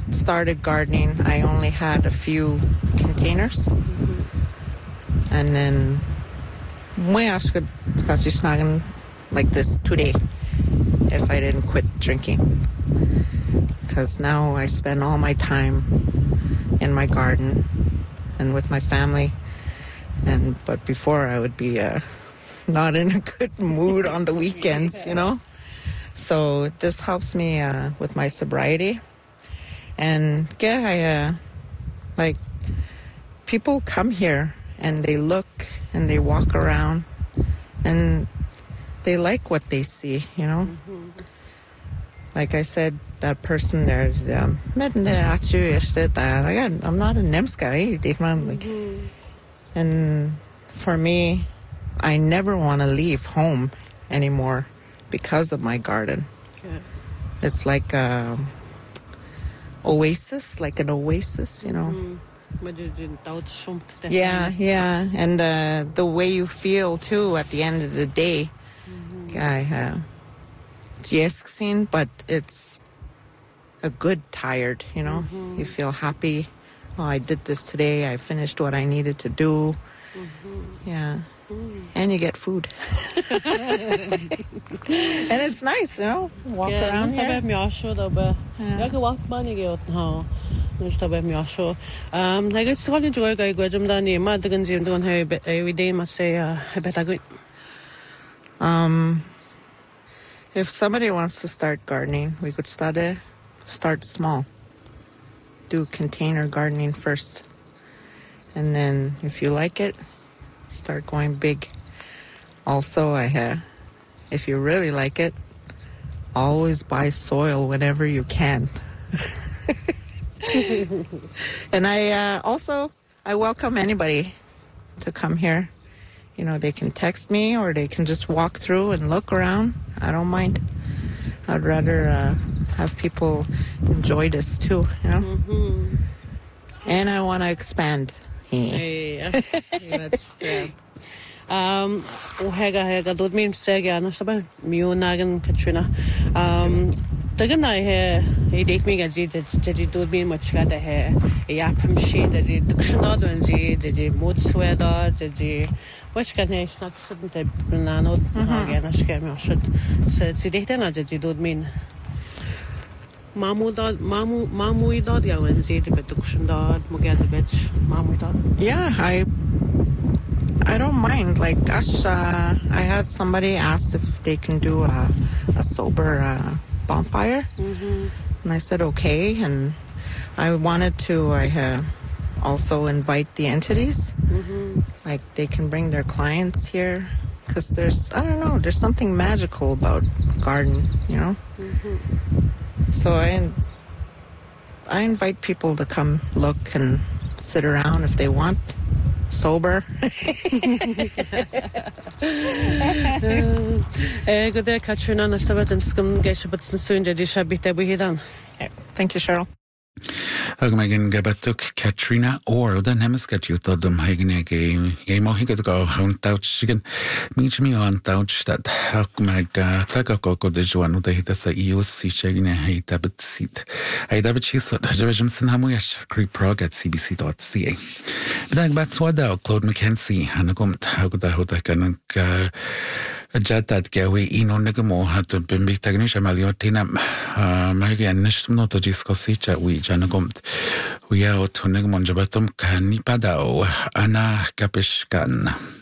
first started gardening, I only had a few containers. And then we asked snagging like this today if I didn't quit drinking. Because now I spend all my time in my garden and with my family. But before I would be not in a good mood on the weekends, you know. So this helps me with my sobriety. And like people come here and they look and they walk around and they like what they see, you know. Like I said, that person there, I'm not a NEMS guy. And for me, I never want to leave home anymore because of my garden. Yeah. It's like an oasis, you know. Yeah. And the way you feel, too, at the end of the day. But it's a good tired, you know. You feel happy. Oh, I did this today. I finished what I needed to do. Yeah. And you get food. And it's nice, you know. Walk around here. If somebody wants to start gardening, we could start small. Do container gardening first. And then if you like it, start going big. Also, if you really like it, always buy soil whenever you can. And I welcome anybody to come here. You know, they can text me or they can just walk through and look around. I don't mind. I'd rather have people enjoy this too, you know. And I want to expand. Yeah. Hega dodmin sega na staba miunagan Katrina. Tagan I date me as it dodmin much got a hair. A yapam sheet that it dukshana the mood sweater, the which can not shouldn't have banana again a scam or should say it's the data that it dodmin. Mamu dot ya when the production dot Mugat bitch Mamu dot. Yeah, I don't mind. Like gosh, I had somebody asked if they can do a sober bonfire, and I said okay. And I wanted to also invite the entities, like they can bring their clients here, because there's something magical about garden, you know. So I invite people to come look and sit around if they want, sober. Good day, Katrina. Thank you, Cheryl. Megin gabatuk Katrina or the Nemiskat you thought them Hageneg a mohigat go hound touch again. Meet me on touch that Hakmag Takako de Juan they that's a EOC shagging a hate habit seat. I dabit cheese at Jimson Hamuyash Creep Prog at cbc.ca. But that's what Claude McKenzie and a gomt how could I hold that can Jadad gawi ino negamo had been big technician maliotina Marian Nishno to discossicha we janagomt. We are to negmon jabatum canipadao Anna Capishkan.